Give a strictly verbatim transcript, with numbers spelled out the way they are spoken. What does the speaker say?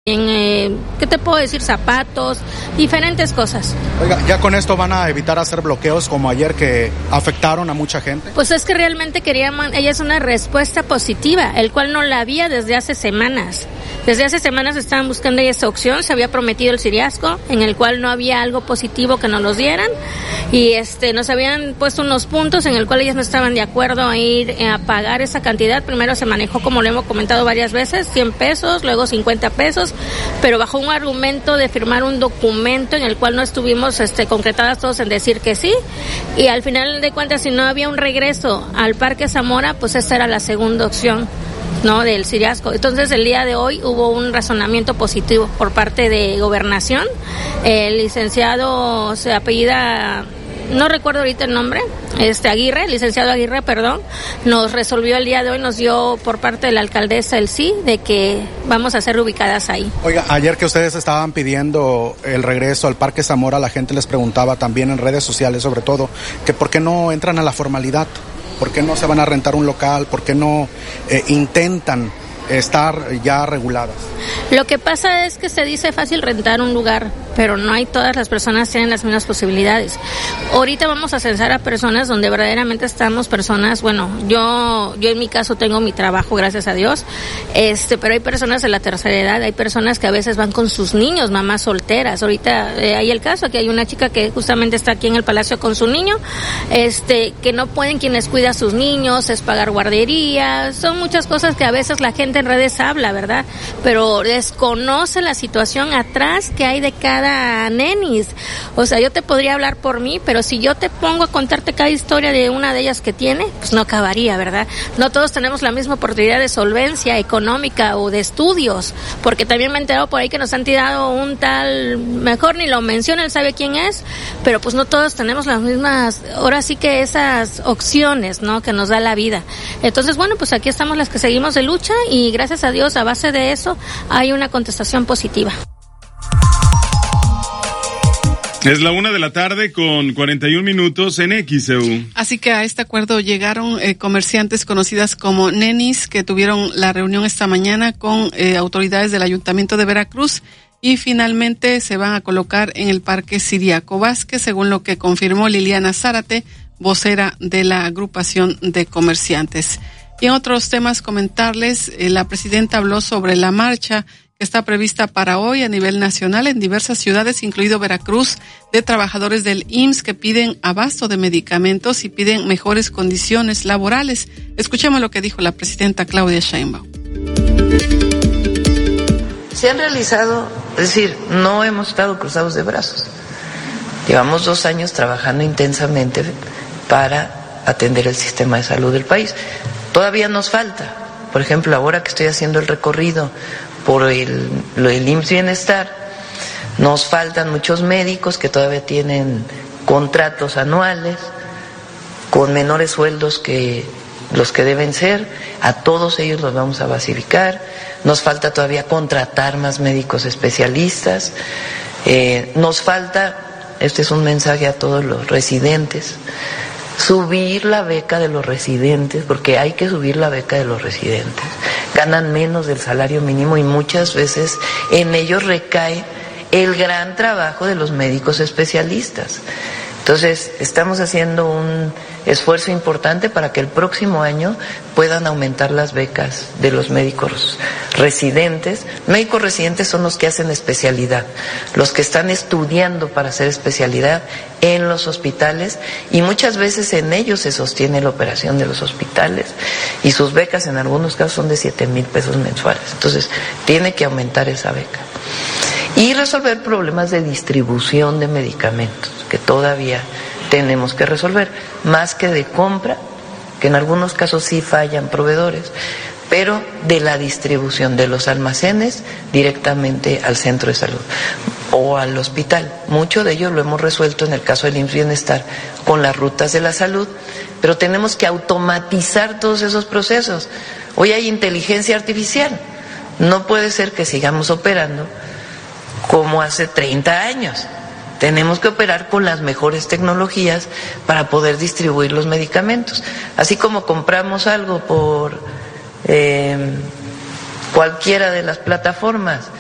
En, eh, ¿qué te puedo decir? Zapatos, diferentes cosas. Oiga, ¿ya con esto van a evitar hacer bloqueos como ayer que afectaron a mucha gente? Pues es que realmente queríamos, ella es una respuesta positiva, el cual no la había desde hace semanas. Desde hace semanas estaban buscando esa opción, se había prometido el Siriasco, en el cual no había algo positivo que nos los dieran, y este nos habían puesto unos puntos en el cual ellas no estaban de acuerdo a ir a pagar esa cantidad. Primero se manejó, como lo hemos comentado varias veces, cien pesos, luego cincuenta pesos, pero bajo un argumento de firmar un documento en el cual no estuvimos este, concretadas todos en decir que sí, y al final de cuentas, si no había un regreso al Parque Zamora, pues esa era la segunda opción, ¿no?, del Siriasco. Entonces el día de hoy hubo un razonamiento positivo por parte de Gobernación. El licenciado se apellida, no recuerdo ahorita el nombre, este Aguirre, el licenciado Aguirre, perdón, nos resolvió el día de hoy, nos dio por parte de la alcaldesa el sí, de que vamos a ser ubicadas ahí. Oiga, ayer que ustedes estaban pidiendo el regreso al Parque Zamora, la gente les preguntaba también en redes sociales, sobre todo, que por qué no entran a la formalidad, por qué no se van a rentar un local, por qué no eh, intentan estar ya reguladas. Lo que pasa es que se dice fácil rentar un lugar, pero no hay, todas las personas tienen las mismas posibilidades. Ahorita vamos a censar a personas donde verdaderamente estamos personas, bueno, yo yo en mi caso tengo mi trabajo, gracias a Dios, este, pero hay personas de la tercera edad, hay personas que a veces van con sus niños, mamás solteras. Ahorita eh, hay el caso, aquí hay una chica que justamente está aquí en el Palacio con su niño, este, que no pueden quienes cuidan a sus niños, es pagar guardería, son muchas cosas que a veces la gente en redes habla, ¿verdad? Pero desconoce la situación atrás que hay de cada nenis. O sea, yo te podría hablar por mí, pero si yo te pongo a contarte cada historia de una de ellas que tiene, pues no acabaría, ¿verdad? No todos tenemos la misma oportunidad de solvencia económica o de estudios, porque también me he enterado por ahí que nos han tirado un tal, mejor ni lo menciona, él sabe quién es, pero pues no todos tenemos las mismas, ahora sí que esas opciones, ¿no?, que nos da la vida. Entonces, bueno, pues aquí estamos las que seguimos de lucha y gracias a Dios, a base de eso, hay una contestación positiva. Es la una de la tarde con cuarenta y un minutos en X E U. Así que a este acuerdo llegaron eh, comerciantes conocidas como nenis, que tuvieron la reunión esta mañana con eh, autoridades del Ayuntamiento de Veracruz, y finalmente se van a colocar en el Parque Ciriaco Vázquez, según lo que confirmó Liliana Zárate, vocera de la agrupación de comerciantes. Y en otros temas comentarles, eh, la presidenta habló sobre la marcha que está prevista para hoy a nivel nacional en diversas ciudades, incluido Veracruz, de trabajadores del I M S S que piden abasto de medicamentos y piden mejores condiciones laborales. Escuchemos lo que dijo la presidenta Claudia Sheinbaum. Se han realizado, es decir, no hemos estado cruzados de brazos. Llevamos dos años trabajando intensamente para atender el sistema de salud del país. Todavía nos falta, por ejemplo, ahora que estoy haciendo el recorrido por el, el I M S S Bienestar, nos faltan muchos médicos que todavía tienen contratos anuales con menores sueldos que los que deben ser. A todos ellos los vamos a basificar. Nos falta todavía contratar más médicos especialistas. Eh, nos falta, este es un mensaje a todos los residentes, subir la beca de los residentes, porque hay que subir la beca de los residentes. Ganan menos del salario mínimo y muchas veces en ellos recae el gran trabajo de los médicos especialistas. Entonces, estamos haciendo un esfuerzo importante para que el próximo año puedan aumentar las becas de los médicos residentes. Médicos residentes son los que hacen especialidad, los que están estudiando para hacer especialidad en los hospitales, y muchas veces en ellos se sostiene la operación de los hospitales, y sus becas en algunos casos son de siete mil pesos mensuales. Entonces, tiene que aumentar esa beca. Y resolver problemas de distribución de medicamentos, que todavía tenemos que resolver, más que de compra, que en algunos casos sí fallan proveedores, pero de la distribución de los almacenes directamente al centro de salud o al hospital. Mucho de ello lo hemos resuelto en el caso del I M S S Bienestar con las rutas de la salud, pero tenemos que automatizar todos esos procesos. Hoy hay inteligencia artificial, no puede ser que sigamos operando como hace treinta años. Tenemos que operar con las mejores tecnologías para poder distribuir los medicamentos. Así como compramos algo por eh, cualquiera de las plataformas